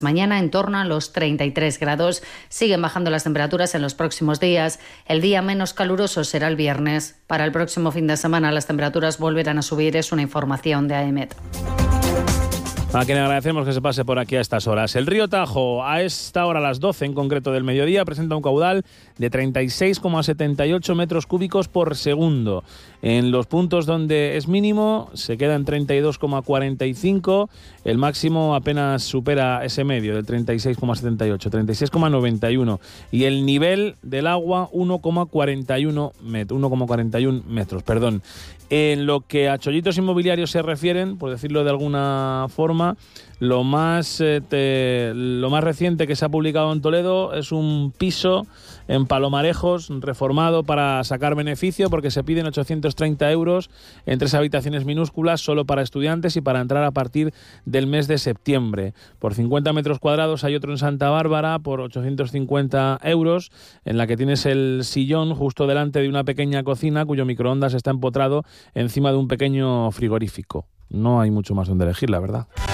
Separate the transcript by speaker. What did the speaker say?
Speaker 1: Mañana en torno a los 33 grados. Siguen bajando las temperaturas en los próximos días. El día menos caluroso será el viernes. Para el próximo fin de semana las temperaturas volverán a subir. Es una información de AEMET.
Speaker 2: A quien agradecemos que se pase por aquí a estas horas. El río Tajo, a esta hora, a las 12 en concreto del mediodía, presenta un caudal de 36,78 metros cúbicos por segundo. En los puntos donde es mínimo se queda en 32,45. El máximo apenas supera ese medio del 36,78, 36,91. Y el nivel del agua 1,41 metros. En lo que a chollitos inmobiliarios se refieren, por decirlo de alguna forma, lo más reciente que se ha publicado en Toledo es un piso en Palomarejos reformado para sacar beneficio, porque se piden 830 euros en 3 habitaciones minúsculas solo para estudiantes y para entrar a partir del mes de septiembre. Por 50 metros cuadrados hay otro en Santa Bárbara por 850 euros, en la que tienes el sillón justo delante de una pequeña cocina cuyo microondas está empotrado encima de un pequeño frigorífico. No hay mucho más donde elegir, la verdad.